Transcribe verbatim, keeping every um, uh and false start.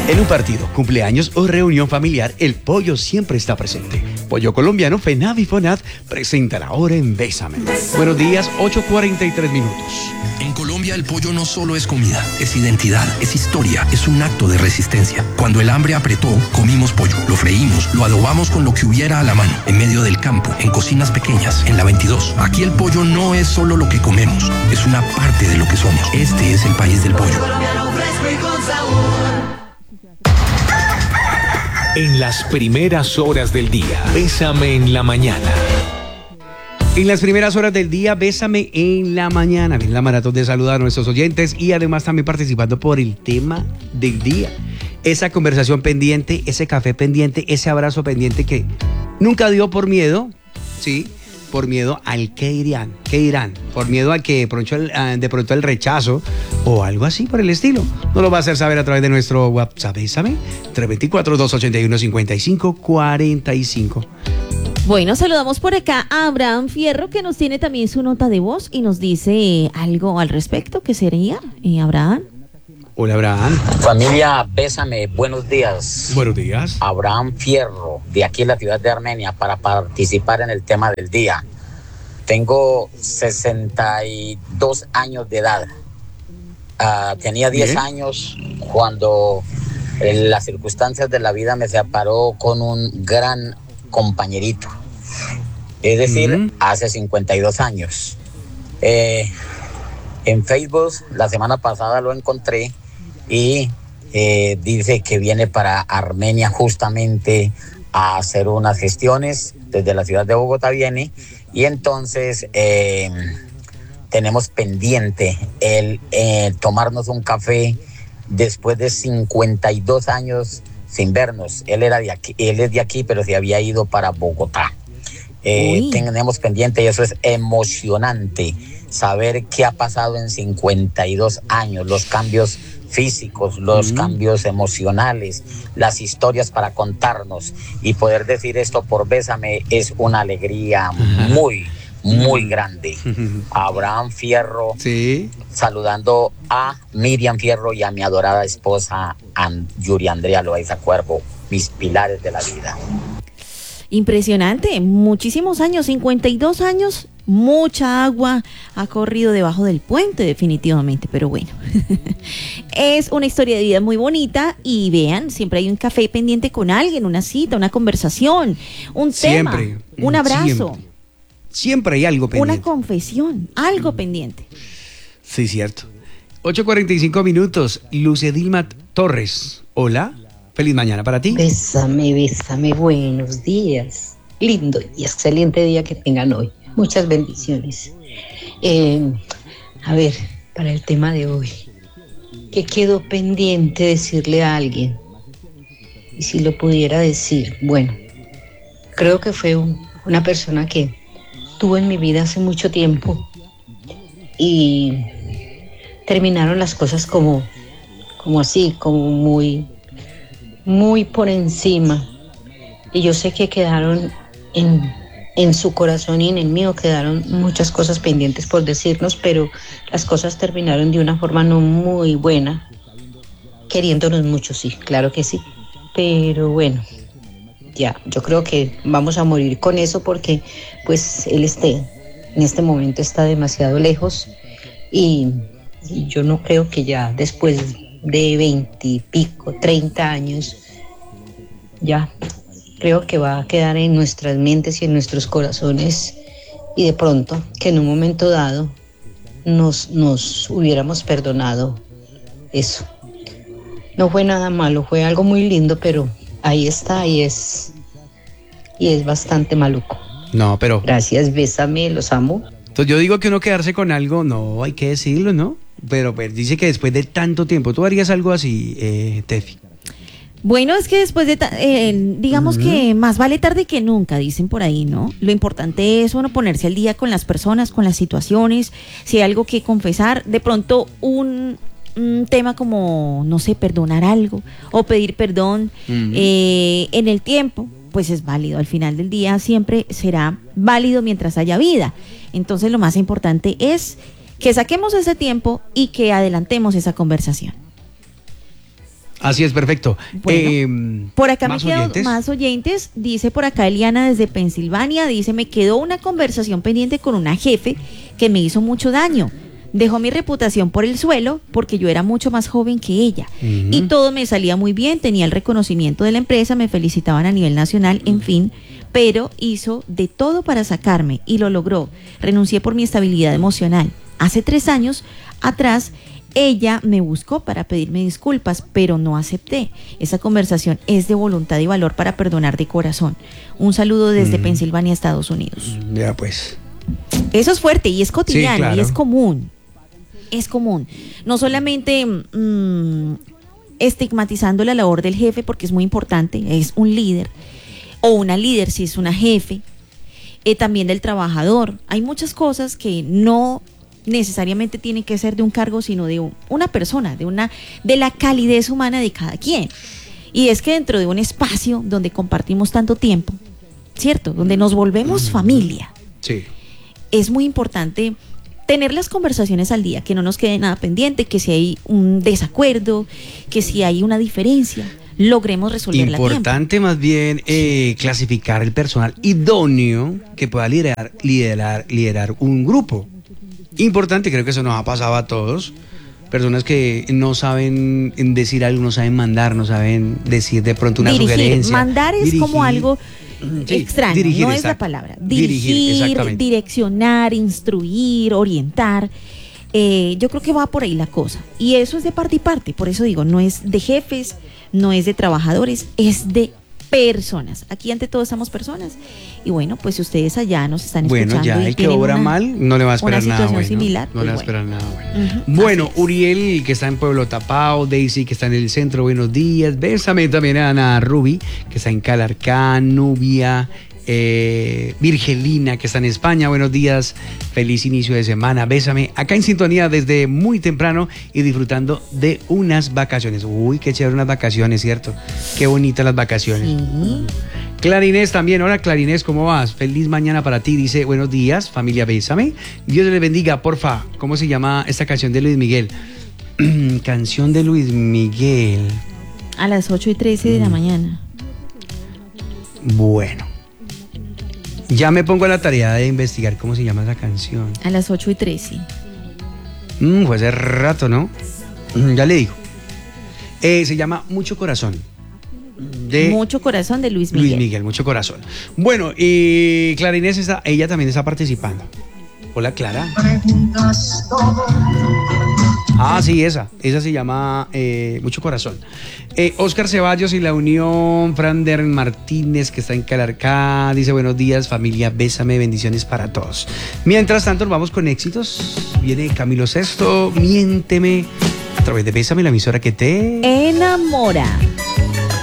En un partido, cumpleaños o reunión familiar, el pollo siempre está presente. Pollo Colombiano, FENAV y FONAD presentan ahora en Bésame. Buenos días, ocho cuarenta y tres minutos. En Colombia el pollo no solo es comida, es identidad, es historia, es un acto de resistencia. Cuando el hambre apretó, comimos pollo, lo freímos, lo adobamos con lo que hubiera a la mano, en medio del campo, en cocinas pequeñas, en la veintidós. Aquí el pollo no es solo lo que comemos, es una parte de lo que somos. Este es el país del pollo. En las primeras horas del día, Bésame en la mañana. En las primeras horas del día, Bésame en la mañana. Viene la maratón de saludar a nuestros oyentes y además también participando por el tema del día. Esa conversación pendiente, ese café pendiente, ese abrazo pendiente que nunca dio por miedo, ¿sí? Por miedo al qué dirán, qué dirán, por miedo a que de pronto, el, de pronto el rechazo o algo así por el estilo. Nos lo va a hacer saber a través de nuestro WhatsApp, ¿sabe? tres dos cuatro, dos ocho uno, cinco cinco cuatro cinco. Bueno, saludamos por acá a Abraham Fierro, que nos tiene también su nota de voz y nos dice algo al respecto. ¿Qué sería, eh, Abraham? Hola, Abraham. Familia, Bésame, buenos días. Buenos días. Abraham Fierro, de aquí en la ciudad de Armenia, para participar en el tema del día. Tengo sesenta y dos años de edad. Uh, tenía diez Bien. años cuando en las circunstancias de la vida me separó con un gran compañerito. Es decir, uh-huh. hace cincuenta y dos años. Eh, en Facebook, la semana pasada lo encontré y eh, dice que viene para Armenia justamente a hacer unas gestiones. Desde la ciudad de Bogotá viene y entonces eh, tenemos pendiente el eh, tomarnos un café después de cincuenta y dos años sin vernos. Él era de aquí, él es de aquí, pero se había ido para Bogotá. Eh, tenemos pendiente y eso es emocionante, saber qué ha pasado en cincuenta y dos años, los cambios físicos, los mm. cambios emocionales, las historias para contarnos y poder decir esto por Bésame es una alegría muy, muy grande. Abraham Fierro, sí. saludando a Miriam Fierro y a mi adorada esposa Yuri Andrea Loaiza Cuervo, mis pilares de la vida. Impresionante, muchísimos años, cincuenta y dos años, mucha agua ha corrido debajo del puente definitivamente, pero bueno, es una historia de vida muy bonita y vean, siempre hay un café pendiente con alguien, una cita, una conversación, un siempre, tema, un abrazo. Siempre, siempre hay algo pendiente. Una confesión, algo mm. pendiente. Sí, cierto. ocho cuarenta y cinco minutos, Lucedilma Torres, hola. Feliz mañana para ti. Bésame, bésame, buenos días. Lindo y excelente día que tengan hoy. Muchas bendiciones. Eh, a ver, para el tema de hoy, ¿qué quedó pendiente decirle a alguien? Y si lo pudiera decir, bueno, creo que fue un, una persona que tuve en mi vida hace mucho tiempo y terminaron las cosas como, como así, como muy... muy por encima, y yo sé que quedaron en, en su corazón y en el mío quedaron muchas cosas pendientes por decirnos, pero las cosas terminaron de una forma no muy buena, queriéndonos mucho, sí, claro que sí, pero bueno, ya, yo creo que vamos a morir con eso porque pues él este, en este momento está demasiado lejos y, y yo no creo que ya después de veinte y pico, treinta años, ya creo que va a quedar en nuestras mentes y en nuestros corazones y de pronto que en un momento dado nos, nos hubiéramos perdonado eso. No fue nada malo, fue algo muy lindo, pero ahí está y es, y es bastante maluco. No, pero... Gracias, bésame, los amo. Entonces yo digo que uno quedarse con algo, no, hay que decirlo, ¿no? Pero pues, dice que después de tanto tiempo, ¿tú harías algo así, eh, Tefi? Bueno, es que después de, ta- eh, digamos uh-huh. que más vale tarde que nunca, dicen por ahí, ¿no? Lo importante es, bueno, ponerse al día con las personas, con las situaciones, si hay algo que confesar, de pronto un, un tema como, no sé, perdonar algo o pedir perdón uh-huh. eh, en el tiempo, pues es válido, al final del día siempre será válido mientras haya vida. Entonces lo más importante es que saquemos ese tiempo y que adelantemos esa conversación. Así es, perfecto. Bueno, Eh, por acá me ¿más quedo oyentes? más oyentes. Dice por acá Eliana desde Pensilvania, dice, me quedó una conversación pendiente con una jefe que me hizo mucho daño. Dejó mi reputación por el suelo porque yo era mucho más joven que ella. Ujú. Y todo me salía muy bien, tenía el reconocimiento de la empresa, me felicitaban a nivel nacional, en fin, pero hizo de todo para sacarme y lo logró. Renuncié por mi estabilidad emocional. Hace tres años atrás, ella me buscó para pedirme disculpas, pero no acepté. Esa conversación es de voluntad y valor para perdonar de corazón. Un saludo desde Mm. Pensilvania, Estados Unidos. Ya pues. Eso es fuerte y es cotidiano, Sí, claro. y es común. Es común. No solamente mm, estigmatizando la labor del jefe, porque es muy importante, es un líder, o una líder si es una jefe, eh, también del trabajador. Hay muchas cosas que no necesariamente tienen que ser de un cargo, sino de un- una persona, de una, de la calidez humana de cada quien. Y es que dentro de un espacio donde compartimos tanto tiempo, ¿cierto? Donde nos volvemos familia, Sí. es muy importante tener las conversaciones al día, que no nos quede nada pendiente, que si hay un desacuerdo, que si hay una diferencia, logremos resolverla a tiempo. Importante más bien eh, clasificar el personal idóneo que pueda liderar, liderar, liderar un grupo. Importante, creo que eso nos ha pasado a todos. Personas que no saben decir algo, no saben mandar, no saben decir de pronto una Dirigir, sugerencia. mandar es Dirigir. como algo Sí, extraño, dirigir, no es la exacto. palabra. Dirigir, Dirigir, exactamente. direccionar, instruir, orientar. Eh, yo creo que va por ahí la cosa. Y eso es de parte y parte. Por eso digo, no es de jefes, no es de trabajadores, es de personas. Aquí ante todo estamos personas. Y bueno, pues si ustedes allá nos están Bueno, escuchando ya y el que tienen obra una- mal no le va a esperar una nada situación bueno. similar, no le va a pues esperar bueno. nada bueno. Ujú, Bueno, así es. Uriel, que está en Pueblo Tapao, Daisy, que está en el centro, buenos días. Bésame también a Ana Ruby, que está en Calarcá, Nubia, eh, Virgelina, que está en España, buenos días, feliz inicio de semana. Bésame, acá en sintonía desde muy temprano y disfrutando de unas vacaciones. Uy, qué chévere unas vacaciones, ¿cierto? Qué bonitas las vacaciones. Sí. Clarinés también, hola Clarinés, ¿cómo vas? Feliz mañana para ti, dice, buenos días, familia Bésame. Dios les bendiga, porfa. ¿Cómo se llama esta canción de Luis Miguel? Canción de Luis Miguel. A las ocho y trece Mm. de la mañana. Bueno. Ya me pongo a la tarea de investigar cómo se llama esa canción. A las ocho y trece. Mm, fue hace rato, ¿no? Mm, ya le digo. Eh, se llama Mucho Corazón. De Mucho corazón de Luis Miguel. Luis Miguel, Mucho Corazón. Bueno, y Clara Inés, está, ella también está participando. Hola, Clara. Ah, sí, esa. Esa se llama eh, Mucho Corazón. Eh, Oscar Ceballos y la Unión, Frander Martínez, que está en Calarcá, dice buenos días, familia, bésame, bendiciones para todos. Mientras tanto, nos vamos con éxitos. Viene Camilo Sesto, Miénteme, a través de Bésame, la emisora que te... Enamora.